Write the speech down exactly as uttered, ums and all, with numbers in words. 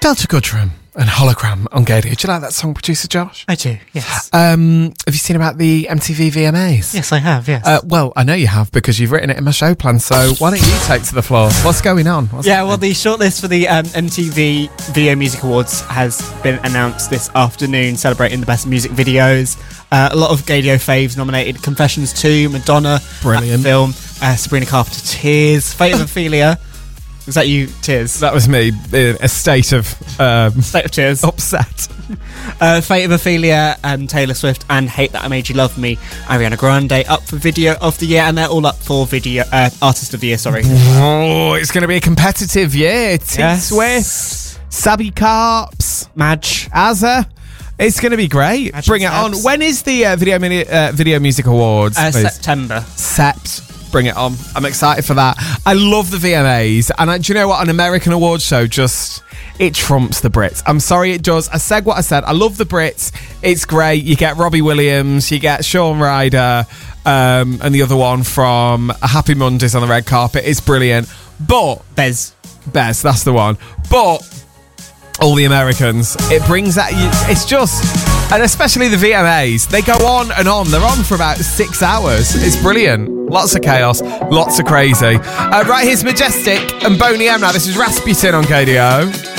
Delta Goodrum and Hologram on Gadio. Do you like that song, Producer Josh? I do, yes. Um, have you seen about the M T V V M As? Yes, I have, yes. Uh, well, I know you have because you've written it in my show plan, so why don't you take to the floor? What's going on? What's yeah, happening? well, the shortlist for the um, M T V Video Music Awards has been announced this afternoon, celebrating the best music videos. Uh, a lot of Gadio faves nominated: Confessions two, Madonna, Brilliant. Film, uh, Sabrina Carpenter, Tears, Fate of Ophelia. Was that you, Tears? That was me in a state of um, State of Tears. upset. Uh, Fate of Ophelia, um, Taylor Swift, and Hate That I Made You Love Me, Ariana Grande, up for Video of the Year, and they're all up for Video uh, Artist of the Year. Sorry. Oh, it's going to be a competitive year. T Yes. Swift, Sabi Carps, Madge. Azza. It's going to be great. Imagine Bring it on. Sabs. When is the uh, video Mini- uh, Video Music Awards? Uh, please? September. Sept. Bring it on. I'm excited for that. I love the V M As. And I, do you know what? An American awards show just, it trumps the Brits. I'm sorry it does. I said what I said. I love the Brits. It's great. You get Robbie Williams. You get Shaun Ryder. Um, and the other one from Happy Mondays on the red carpet. It's brilliant. But, Bez. Bez, that's the one. But, all the Americans, it brings that, it's just, and especially the V M As, they go on and on. They're on for about six hours. It's brilliant. Lots of chaos, lots of crazy. Uh, right, here's Majestic and Boney M now. This is Rasputin on K D O.